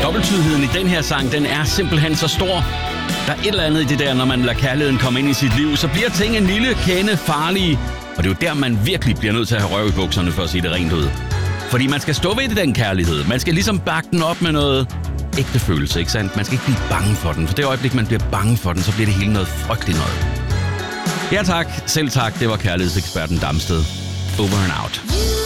dobbelttydigheden i den her sang, den er simpelthen så stor. Der er et eller andet i det der, når man lader kærligheden komme ind i sit liv, så bliver ting en lille kende farlige. Og det er jo der, man virkelig bliver nødt til at have røv i bukserne for at sige det rent ud. Fordi man skal stå ved den kærlighed. Man skal ligesom bakke den op med noget ægte følelse, ikke sandt? Man skal ikke blive bange for den. For det øjeblik, man bliver bange for den, så bliver det hele noget frygteligt noget. Ja tak, selv tak. Det var kærlighedseksperten Damsted. Over and out.